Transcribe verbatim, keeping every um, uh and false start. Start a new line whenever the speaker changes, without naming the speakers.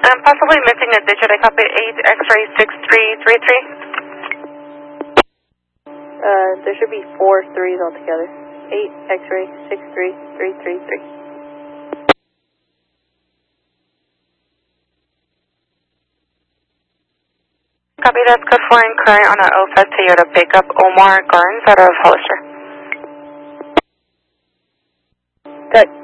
I'm possibly missing a digit. I copy eight X-ray six three three three.
Uh, there should be four threes altogether. eight X-ray six three three three three.
Copy, that's code four and current on our O F A S Toyota pickup, Omar Garns out of Hollister.
Got